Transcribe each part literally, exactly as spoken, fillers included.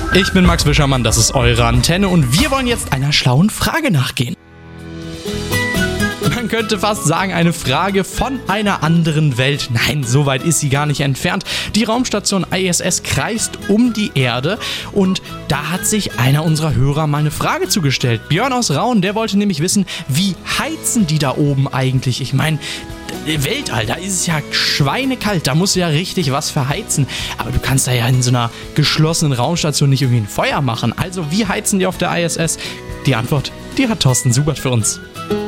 Ich bin Max Wischermann, das ist eure Antenne und wir wollen jetzt einer schlauen Frage nachgehen. Man könnte fast sagen, eine Frage von einer anderen Welt. Nein, so weit ist sie gar nicht entfernt. Die Raumstation I S S kreist um die Erde und da hat sich einer unserer Hörer mal eine Frage zugestellt. Björn aus Rauen, der wollte nämlich wissen, wie heizen die da oben eigentlich? Ich meine, Weltall, da ist es ja schweinekalt, da musst du ja richtig was verheizen. Aber du kannst da ja in so einer geschlossenen Raumstation nicht irgendwie ein Feuer machen. Also wie heizen die auf der I S S? Die Antwort, die hat Thorsten Subert für uns.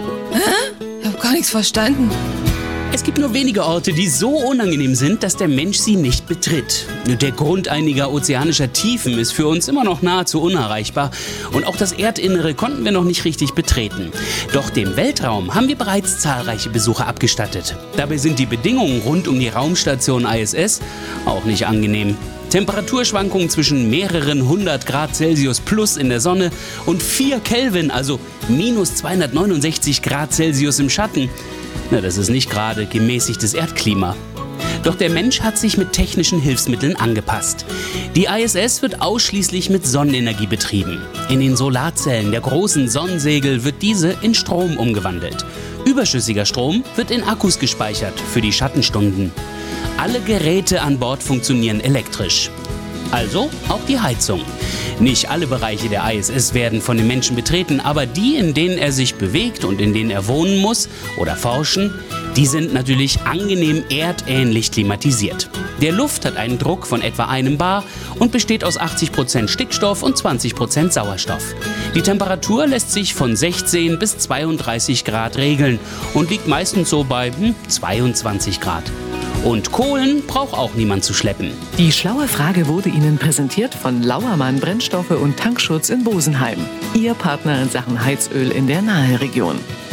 Ich hab gar nichts verstanden. Es gibt nur wenige Orte, die so unangenehm sind, dass der Mensch sie nicht betritt. Der Grund einiger ozeanischer Tiefen ist für uns immer noch nahezu unerreichbar und auch das Erdinnere konnten wir noch nicht richtig betreten. Doch dem Weltraum haben wir bereits zahlreiche Besuche abgestattet. Dabei sind die Bedingungen rund um die Raumstation I S S auch nicht angenehm. Temperaturschwankungen zwischen mehreren hundert Grad Celsius plus in der Sonne und vier Kelvin, also minus zweihundertneunundsechzig Grad Celsius im Schatten. Na, das ist nicht gerade gemäßigtes Erdklima. Doch der Mensch hat sich mit technischen Hilfsmitteln angepasst. Die I S S wird ausschließlich mit Sonnenenergie betrieben. In den Solarzellen der großen Sonnensegel wird diese in Strom umgewandelt. Überschüssiger Strom wird in Akkus gespeichert für die Schattenstunden. Alle Geräte an Bord funktionieren elektrisch. Also auch die Heizung. Nicht alle Bereiche der I S S werden von den Menschen betreten, aber die, in denen er sich bewegt und in denen er wohnen muss oder forschen, die sind natürlich angenehm erdähnlich klimatisiert. Der Luft hat einen Druck von etwa einem Bar und besteht aus achtzig Prozent Stickstoff und zwanzig Prozent Sauerstoff. Die Temperatur lässt sich von sechzehn bis zweiunddreißig Grad regeln und liegt meistens so bei hm, zweiundzwanzig Grad. Und Kohlen braucht auch niemand zu schleppen. Die schlaue Frage wurde Ihnen präsentiert von Lauermann Brennstoffe und Tankschutz in Bosenheim. Ihr Partner in Sachen Heizöl in der Naheregion.